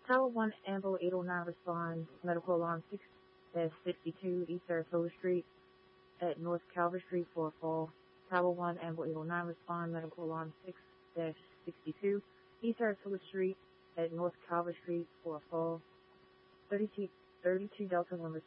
Tower 1, Ambo 809 respond. Medical alarm 6-62 East Sarasota Street at North Calvert Street for a fall. Tower 1, Ambo 809 respond. Medical alarm 6-62 East Sarasota Street at North Calvert Street for a fall. 32 Delta 1